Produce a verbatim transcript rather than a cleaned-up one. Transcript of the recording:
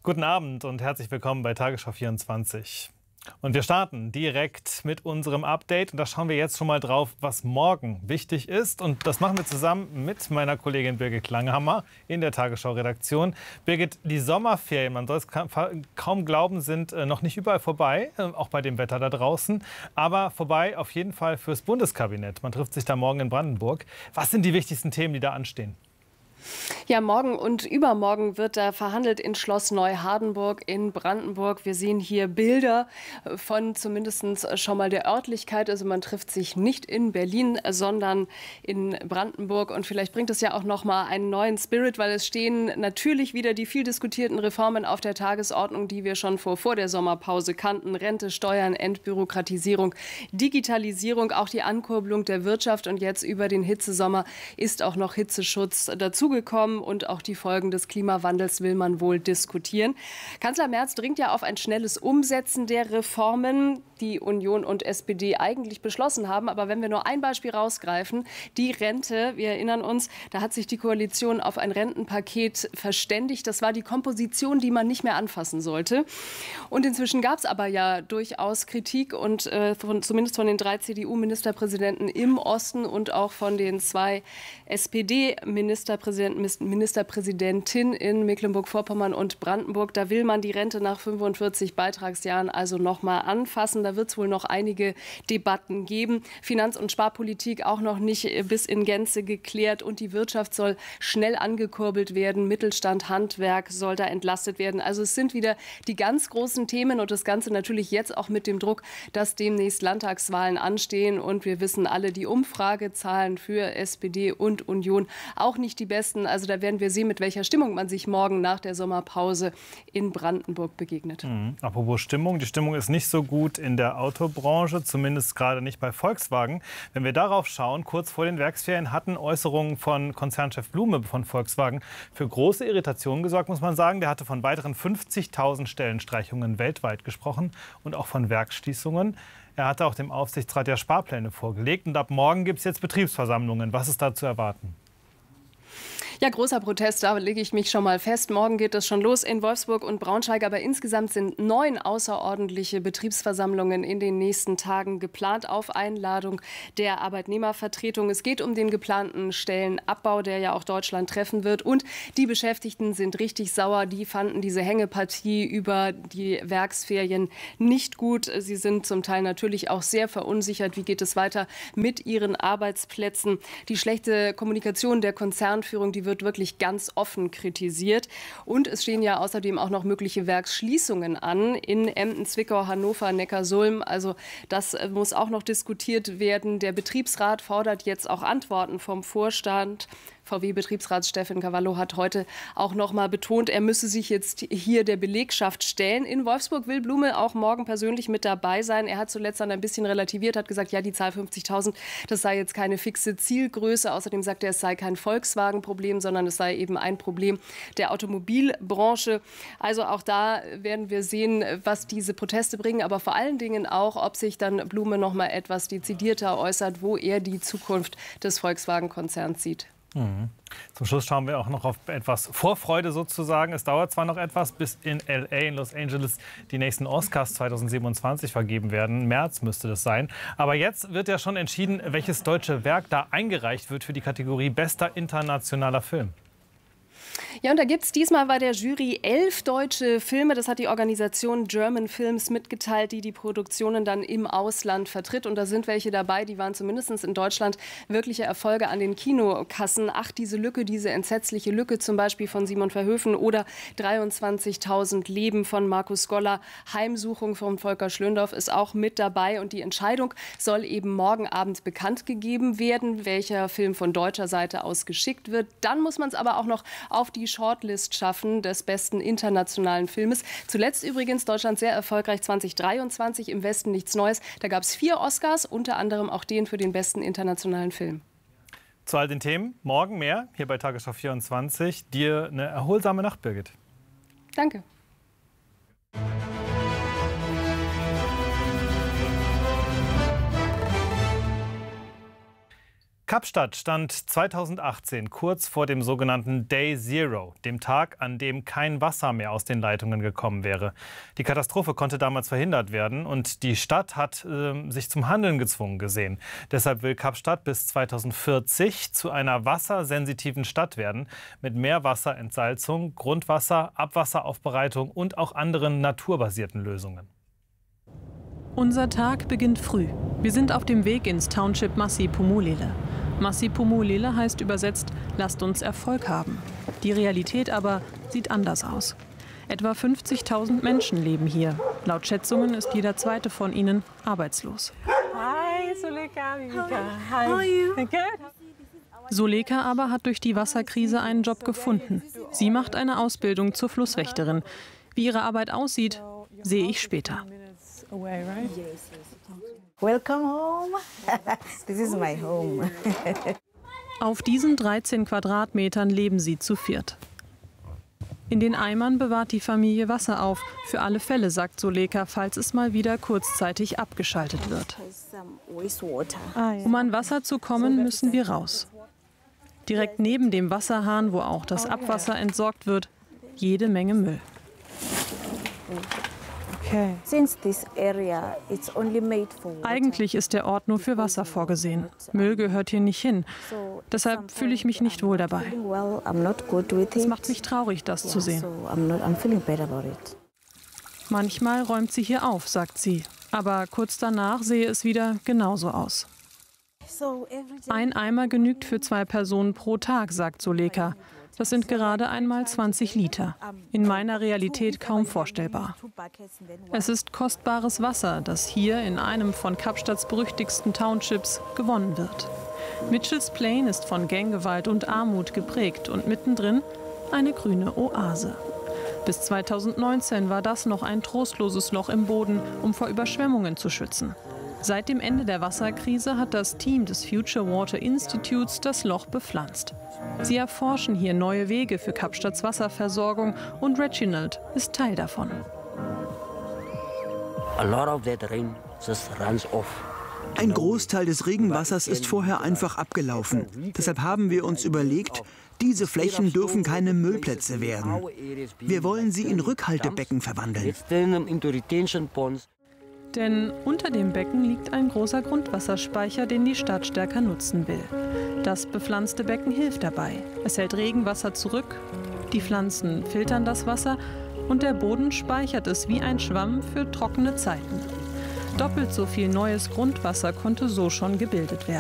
Guten Abend und herzlich willkommen bei Tagesschau vierundzwanzig. Und wir starten direkt mit unserem Update. Und da schauen wir jetzt schon mal drauf, was morgen wichtig ist. Und das machen wir zusammen mit meiner Kollegin Birgit Langhammer in der Tagesschau-Redaktion. Birgit, die Sommerferien, man soll es kaum glauben, sind noch nicht überall vorbei, auch bei dem Wetter da draußen. Aber vorbei auf jeden Fall fürs Bundeskabinett. Man trifft sich da morgen in Brandenburg. Was sind die wichtigsten Themen, die da anstehen? Ja, morgen und übermorgen wird da verhandelt in Schloss Neuhardenburg in Brandenburg. Wir sehen hier Bilder von zumindest schon mal der Örtlichkeit. Also man trifft sich nicht in Berlin, sondern in Brandenburg. Und vielleicht bringt es ja auch noch mal einen neuen Spirit, weil es stehen natürlich wieder die viel diskutierten Reformen auf der Tagesordnung, die wir schon vor, vor der Sommerpause kannten. Rente, Steuern, Entbürokratisierung, Digitalisierung, auch die Ankurbelung der Wirtschaft. Und jetzt über den Hitzesommer ist auch noch Hitzeschutz dazugekommen. Und auch die Folgen des Klimawandels will man wohl diskutieren. Kanzler Merz dringt ja auf ein schnelles Umsetzen der Reformen, die Union und S P D eigentlich beschlossen haben. Aber wenn wir nur ein Beispiel rausgreifen, die Rente, wir erinnern uns, da hat sich die Koalition auf ein Rentenpaket verständigt. Das war die Komposition, die man nicht mehr anfassen sollte. Und inzwischen gab es aber ja durchaus Kritik, und äh, von, zumindest von den drei C D U-Ministerpräsidenten im Osten und auch von den zwei S P D-Ministerpräsidenten, Ministerpräsidentin in Mecklenburg-Vorpommern und Brandenburg. Da will man die Rente nach fünfundvierzig Beitragsjahren also noch mal anfassen. Da wird es wohl noch einige Debatten geben. Finanz- und Sparpolitik auch noch nicht bis in Gänze geklärt. Und die Wirtschaft soll schnell angekurbelt werden. Mittelstand, Handwerk soll da entlastet werden. Also es sind wieder die ganz großen Themen, und das Ganze natürlich jetzt auch mit dem Druck, dass demnächst Landtagswahlen anstehen. Und wir wissen alle, die Umfragezahlen für S P D und Union auch nicht die besten. Also da werden wir sehen, mit welcher Stimmung man sich morgen nach der Sommerpause in Brandenburg begegnet. Mhm. Apropos Stimmung, die Stimmung ist nicht so gut in der Autobranche, zumindest gerade nicht bei Volkswagen. Wenn wir darauf schauen, kurz vor den Werksferien hatten Äußerungen von Konzernchef Blume von Volkswagen für große Irritationen gesorgt, muss man sagen. Der hatte von weiteren fünfzigtausend Stellenstreichungen weltweit gesprochen und auch von Werksschließungen. Er hatte auch dem Aufsichtsrat ja Sparpläne vorgelegt. Und ab morgen gibt es jetzt Betriebsversammlungen. Was ist da zu erwarten? Ja, großer Protest, da lege ich mich schon mal fest. Morgen geht es schon los in Wolfsburg und Braunschweig. Aber insgesamt sind neun außerordentliche Betriebsversammlungen in den nächsten Tagen geplant auf Einladung der Arbeitnehmervertretung. Es geht um den geplanten Stellenabbau, der ja auch Deutschland treffen wird. Und die Beschäftigten sind richtig sauer. Die fanden diese Hängepartie über die Werksferien nicht gut. Sie sind zum Teil natürlich auch sehr verunsichert. Wie geht es weiter mit ihren Arbeitsplätzen? Die schlechte Kommunikation der Konzernführung, die wird wirklich ganz offen kritisiert. Und es stehen ja außerdem auch noch mögliche Werksschließungen an in Emden, Zwickau, Hannover, Neckarsulm. Also das muss auch noch diskutiert werden. Der Betriebsrat fordert jetzt auch Antworten vom Vorstand. V W-Betriebsrat Steffen Cavallo hat heute auch noch mal betont, er müsse sich jetzt hier der Belegschaft stellen. In Wolfsburg will Blume auch morgen persönlich mit dabei sein. Er hat zuletzt dann ein bisschen relativiert, hat gesagt, ja, die Zahl fünfzigtausend, das sei jetzt keine fixe Zielgröße. Außerdem sagt er, es sei kein Volkswagen-Problem, sondern es sei eben ein Problem der Automobilbranche. Also auch da werden wir sehen, was diese Proteste bringen, aber vor allen Dingen auch, ob sich dann Blume noch mal etwas dezidierter äußert, wo er die Zukunft des Volkswagen-Konzerns sieht. Mhm. Zum Schluss schauen wir auch noch auf etwas Vorfreude sozusagen. Es dauert zwar noch etwas, bis in L A, in Los Angeles, die nächsten Oscars zweitausendsiebenundzwanzig vergeben werden. März müsste das sein. Aber jetzt wird ja schon entschieden, welches deutsche Werk da eingereicht wird für die Kategorie Bester internationaler Film. Ja, und da gibt es diesmal bei der Jury elf deutsche Filme. Das hat die Organisation German Films mitgeteilt, die die Produktionen dann im Ausland vertritt. Und da sind welche dabei, die waren zumindest in Deutschland wirkliche Erfolge an den Kinokassen. Ach, diese Lücke, diese entsetzliche Lücke zum Beispiel von Simon Verhoeven oder dreiundzwanzigtausend Leben von Markus Goller. Heimsuchung von Volker Schlöndorff ist auch mit dabei. Und die Entscheidung soll eben morgen Abend bekannt gegeben werden, welcher Film von deutscher Seite aus geschickt wird. Dann muss man es aber auch noch auf die Shortlist schaffen des besten internationalen Filmes. Zuletzt übrigens Deutschland sehr erfolgreich zweitausenddreiundzwanzig, im Westen nichts Neues. Da gab es vier Oscars, unter anderem auch den für den besten internationalen Film. Zu all den Themen morgen mehr hier bei Tagesschau vierundzwanzig. Dir eine erholsame Nacht, Birgit. Danke. Kapstadt stand zweitausendachtzehn kurz vor dem sogenannten Day Zero, dem Tag, an dem kein Wasser mehr aus den Leitungen gekommen wäre. Die Katastrophe konnte damals verhindert werden und die Stadt hat äh, sich zum Handeln gezwungen gesehen. Deshalb will Kapstadt bis zweitausendvierzig zu einer wassersensitiven Stadt werden, mit Meerwasserentsalzung, Grundwasser, Abwasseraufbereitung und auch anderen naturbasierten Lösungen. Unser Tag beginnt früh. Wir sind auf dem Weg ins Township Masiphumelele. Masiphumelele heißt übersetzt, lasst uns Erfolg haben. Die Realität aber sieht anders aus. Etwa fünfzigtausend Menschen leben hier. Laut Schätzungen ist jeder zweite von ihnen arbeitslos. Hi, Suleka. How are you? Good. Suleka aber hat durch die Wasserkrise einen Job gefunden. Sie macht eine Ausbildung zur Flusswächterin. Wie ihre Arbeit aussieht, sehe ich später. Welcome home. This is my home. Auf diesen dreizehn Quadratmetern leben sie zu viert. In den Eimern bewahrt die Familie Wasser auf. Für alle Fälle, sagt Suleka, falls es mal wieder kurzzeitig abgeschaltet wird. Um an Wasser zu kommen, müssen wir raus. Direkt neben dem Wasserhahn, wo auch das Abwasser entsorgt wird, jede Menge Müll. Eigentlich ist der Ort nur für Wasser vorgesehen. Müll gehört hier nicht hin. Deshalb fühle ich mich nicht wohl dabei. Es macht mich traurig, das zu sehen. Manchmal räumt sie hier auf, sagt sie. Aber kurz danach sehe es wieder genauso aus. Ein Eimer genügt für zwei Personen pro Tag, sagt Suleka. Das sind gerade einmal zwanzig Liter. In meiner Realität kaum vorstellbar. Es ist kostbares Wasser, das hier in einem von Kapstadts berüchtigsten Townships gewonnen wird. Mitchells Plain ist von Ganggewalt und Armut geprägt und mittendrin eine grüne Oase. Bis zweitausendneunzehn war das noch ein trostloses Loch im Boden, um vor Überschwemmungen zu schützen. Seit dem Ende der Wasserkrise hat das Team des Future Water Institutes das Loch bepflanzt. Sie erforschen hier neue Wege für Kapstadts Wasserversorgung und Reginald ist Teil davon. Ein Großteil des Regenwassers ist vorher einfach abgelaufen. Deshalb haben wir uns überlegt, diese Flächen dürfen keine Müllplätze werden. Wir wollen sie in Rückhaltebecken verwandeln. Denn unter dem Becken liegt ein großer Grundwasserspeicher, den die Stadt stärker nutzen will. Das bepflanzte Becken hilft dabei. Es hält Regenwasser zurück, die Pflanzen filtern das Wasser und der Boden speichert es wie ein Schwamm für trockene Zeiten. Doppelt so viel neues Grundwasser konnte so schon gebildet werden.